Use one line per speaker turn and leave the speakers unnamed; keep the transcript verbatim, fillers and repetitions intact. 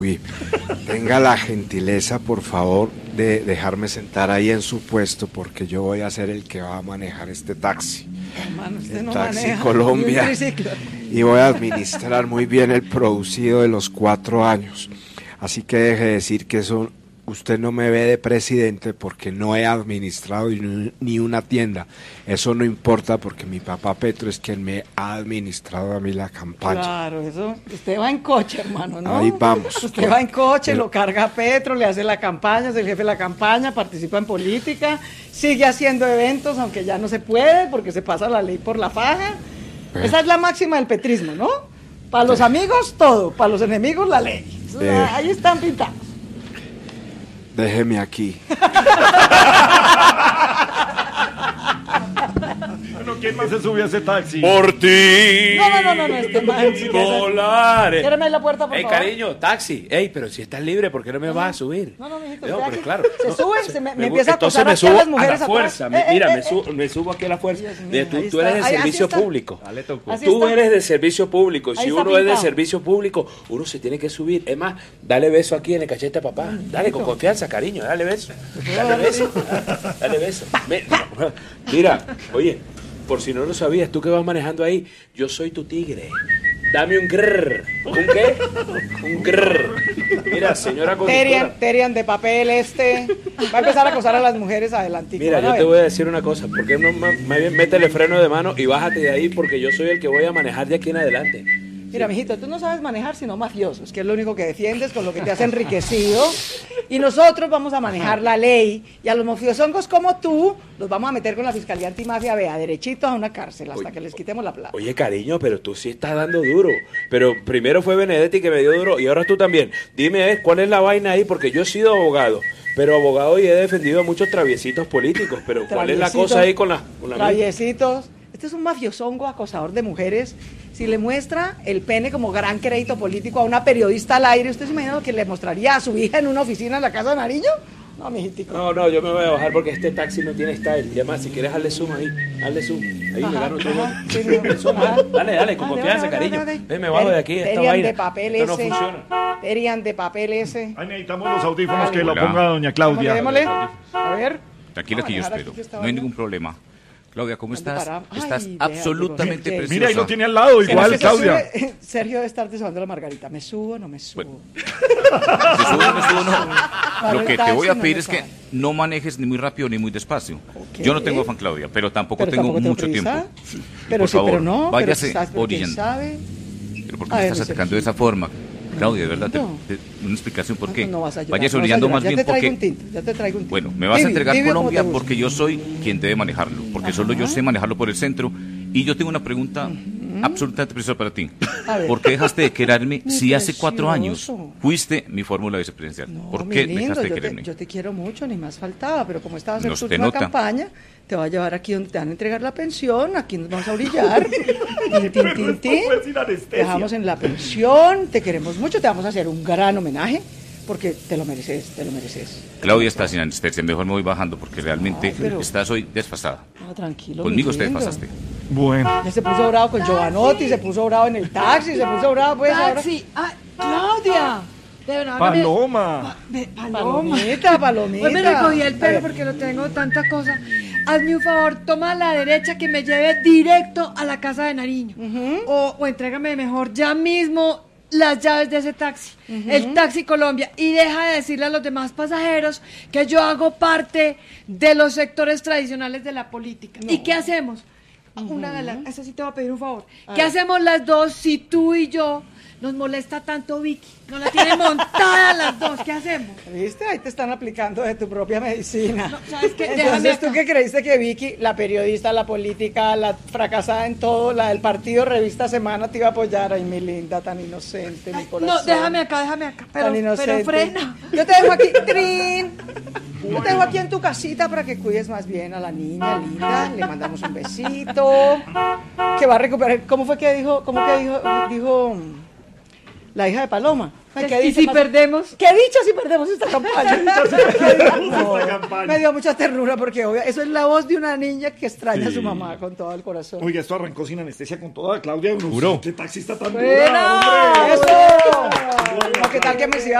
Uy, tenga la gentileza, por favor, de dejarme sentar ahí en su puesto, porque yo voy a ser el que va a manejar este taxi.
Hermano, usted
el
no
Taxi
maneja
Colombia.
ni un triciclo.
Y voy a administrar muy bien el producido de los cuatro años. Así que deje de decir que eso, usted no me ve de presidente porque no he administrado ni una tienda. Eso no importa porque mi papá Petro es quien me ha administrado a mí la campaña.
Claro, eso, usted va en coche, hermano, ¿no?
Ahí vamos.
Usted va en coche, lo carga a Petro, le hace la campaña, es el jefe de la campaña, participa en política, sigue haciendo eventos, aunque ya no se puede porque se pasa la ley por la faja. Eh. Esa es la máxima del petrismo, ¿no? Para los eh. amigos, todo, para los enemigos, la ley. Eh. Ahí están pintados.
Déjeme aquí.
Bueno, ¿quién más se subió a ese taxi?
Por ti.
No, no, no, no, no este man. Si
Dólares.
Ciérrame la puerta, por
Ey,
favor.
cariño, taxi. Ey, pero si estás libre, ¿por qué no me
no,
vas a subir?
No, no, mijito.
No, pero claro.
Se
no,
sube,
se,
se me, me
me,
empieza a acosar
me
aquí a las mujeres
a la fuerza.
atrás.
Me, mira,
Eh, eh,
me, subo, me subo aquí a la fuerza.
Dios mío,
De, tú,
ahí
tú eres de
está.
servicio
Ahí,
público.
Dale,
tú eres de servicio público.
Ahí
Si
está
uno es de
pintado.
servicio público, uno se tiene que subir. Es más, dale beso aquí en el cachete a papá. Dale con confianza, cariño. Dale beso. Dale beso. Dale beso. Mira, oye. Por si no lo sabías, tú que vas manejando ahí, yo soy tu tigre. Dame un grrr. ¿Un qué? Un grrr. Mira, señora conductora.
Terian, Terian de papel este. Va a empezar a acosar a las mujeres adelantico.
Mira, yo te voy a decir una cosa. ¿Por qué no más bien métele freno de mano y bájate de ahí? Porque yo soy el que voy a manejar de aquí en adelante.
Mira, mijito, tú no sabes manejar sino mafiosos, que es lo único que defiendes, con lo que te has enriquecido. Y nosotros vamos a manejar la ley. Y a los mafiosongos como tú, los vamos a meter con la Fiscalía Antimafia, vea, derechitos a una cárcel, hasta
oye,
que les quitemos la plata.
Oye, cariño, pero tú sí estás dando duro. Pero primero fue Benedetti que me dio duro y ahora tú también. Dime, ¿cuál es la vaina ahí? Porque yo he sido abogado. Pero abogado y he defendido a muchos traviesitos políticos. Pero ¿cuál es la cosa ahí con la... Con la
traviesitos. Este es un mafiosongo acosador de mujeres. Si le muestra el pene como gran crédito político a una periodista al aire, ¿usted se imagina lo que le mostraría a su hija en una oficina en la Casa de Nariño? No, mijitico.
No, no, yo me voy a bajar porque este taxi no tiene style. Y además, si quieres, hazle zoom ahí. Hazle zoom. Ahí me gano otro voto.
Sí, no,
dale, dale, con confianza, cariño. Ven, me bajo de aquí. Esta vaina.
de papel
Esto no
ese.
funciona.
Terian de papel ese.
Ahí necesitamos los audífonos
Vale.
que lo
Hola.
ponga doña Claudia.
Démosle. A ver.
Tranquila que yo espero. No hay ningún problema. Claudia, ¿cómo estás?
Ay,
Estás
vea,
absolutamente
digo,
preciosa.
Mira, ahí lo tiene al lado, igual,
Se
Claudia.
sube, Sergio debe estar desahogando la margarita. ¿Me subo o no me subo?
Bueno. ¿Te subo o no me subo? No.
Para
Lo
el
que te
taxi
voy a
no
pedir
me
es que
cabe.
no manejes ni muy rápido ni muy despacio.
Ok.
Yo no tengo afán, Claudia, pero tampoco
Pero
tengo
tampoco tengo
mucho
prisa.
tiempo.
Pero
Por
sí,
favor,
pero no.
váyase
pero, ¿sabes? Pero ¿quién
orillando.
sabe?
Pero ¿por qué
A
me
ver,
estás
mi
atacando de
Sergio.
esa forma? Claudia, de verdad, te-
No.
te- una explicación por
No,
qué.
no vas a llorar,
Vayas
no vas a
orillando
llorar.
más
Ya
bien
te traigo
porque...
un tinto, ya te traigo un tinto.
Bueno, me vas a
Tibio,
entregar
tibio como
Colombia
te gusta.
porque yo soy quien debe manejarlo, porque solo yo
Ajá.
sé manejarlo por el centro. Y yo tengo una pregunta absolutamente preciosa para ti.
A ver.
¿Por qué dejaste de quererme
Mi
si hace cuatro años
precioso.
fuiste mi fórmula vicepresidencial?
No,
¿Por
mi
qué
lindo,
dejaste de
yo te,
quererme?
yo te quiero mucho, ni más faltaba, pero como esta va a ser
No
tu
se te
última
nota.
campaña, te va a llevar aquí donde te van a entregar la pensión, aquí nos vamos a orillar. tin, tin, tin, tin.
fue sin anestesia.
Te dejamos en la pensión, te queremos mucho, te vamos a hacer un gran homenaje, porque te lo mereces, te lo mereces.
Claudia está sin anestesia, mejor me voy bajando porque realmente
Ay, pero-
estás hoy desfasada.
No, tranquilo.
Conmigo
mi
te
lindo.
desfasaste.
Bueno,
Ya se puso bravo con Giovanotti, se puso bravo en el taxi, se puso bravo pues ahora.
Taxi. Ah, Claudia. De verdad, me-
Paloma.
me- Paloma.
Palomita, palomita.
Hoy me recogí el
A
pelo
ver.
porque lo tengo tanta cosa. Hazme un favor, toma a la derecha que me lleve directo a la casa de Nariño. o, o entrégame mejor ya mismo las llaves de ese taxi, el Taxi Colombia, y deja de decirle a los demás pasajeros que yo hago parte de los sectores tradicionales de la política. ¿Y qué hacemos? Una de las, esa sí te voy a pedir un favor. ¿Qué hacemos las dos si tú y yo nos molesta tanto Vicky? Nos la tiene montada las dos, ¿qué hacemos?
¿Viste? Ahí te están aplicando de tu propia medicina.
No, ¿sabes qué? Déjame
Entonces,
acá.
¿tú qué creíste que Vicky, la periodista, la política, la fracasada en todo, la del partido Revista Semana, te iba a apoyar? Ay, mi linda, tan inocente, mi
Ay,
corazón.
no, déjame acá, déjame acá, pero,
Tan inocente.
pero frena.
Yo te dejo aquí, Trin. Yo te dejo aquí en tu casita para que cuides más bien a la niña linda. Le mandamos un besito. Que va a recuperar. ¿Cómo fue que dijo? ¿Cómo que dijo? Dijo la hija de Paloma. Ay, ¿qué
¿Y
dice
si
más?
perdemos?
¿Qué dicha si perdemos esta campaña? No,
esta campaña.
me dio mucha ternura porque obvio, eso es la voz de una niña que extraña a su mamá con todo el corazón.
Oiga, esto arrancó sin anestesia con toda Claudia.
Juro.
¿Qué taxista tan
¡Buena!
dura, hombre?
¡Eso! No, ¿qué tal que me siga